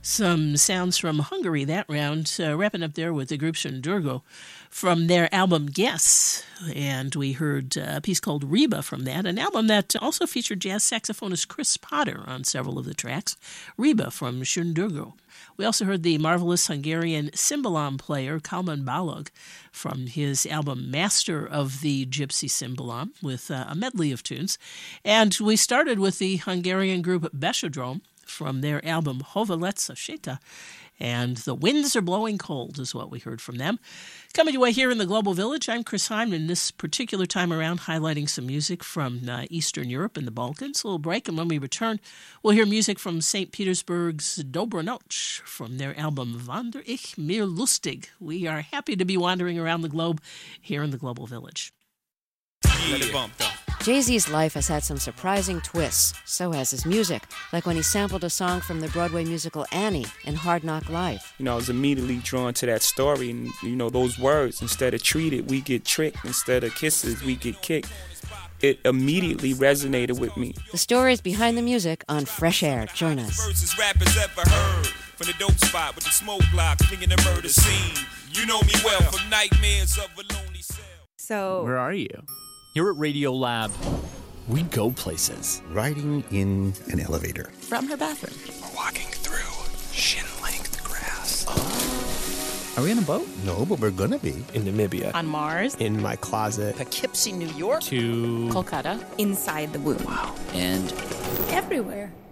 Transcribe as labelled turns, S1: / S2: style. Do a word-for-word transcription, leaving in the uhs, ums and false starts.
S1: Some sounds from Hungary that round, uh, wrapping up there with the group Shundurgo from their album Guess. And we heard uh, a piece called Reba from that, an album that also featured jazz saxophonist Chris Potter on several of the tracks. Reba from Shundurgo. We also heard the marvelous Hungarian cymbalom player Kalman Balog from his album Master of the Gypsy Cymbalom with uh, a medley of tunes. And we started with the Hungarian group Beshodrom from their album Hoveletsa Sheta, and The Winds Are Blowing Cold is what we heard from them. Coming your way here in the Global Village, I'm Chris Hyman, this particular time around highlighting some music from uh, Eastern Europe and the Balkans. A little break, and when we return, we'll hear music from Saint Petersburg's Dobra Noc from their album Wander ich mir lustig. We are happy to be wandering around the globe here in the Global Village.
S2: Let it bump, though.
S3: Jay-Z's life has had some surprising twists. So has his music, like when he sampled a song from the Broadway musical Annie in Hard Knock Life.
S4: You know, I was immediately drawn to that story, and, you know, those words, instead of treated, we get tricked. Instead of kisses, we get kicked. It immediately resonated with me.
S3: The stories behind the music on Fresh Air. Join us.
S2: Versus rappers ever heard. From the dope spot with the smoke block, flinging the murder scene. You know me well from nightmares of a lonely cell.
S5: So,
S6: where are you? Here at Radio Lab, we go places.
S7: Riding in an elevator.
S5: From her bathroom.
S2: We're walking through shin-length grass.
S6: Are we on a boat?
S7: No, but we're gonna be.
S8: In Namibia.
S5: On Mars.
S8: In my closet.
S9: Poughkeepsie, New York.
S6: To
S5: Kolkata. Inside the womb.
S9: Wow.
S6: And
S10: everywhere.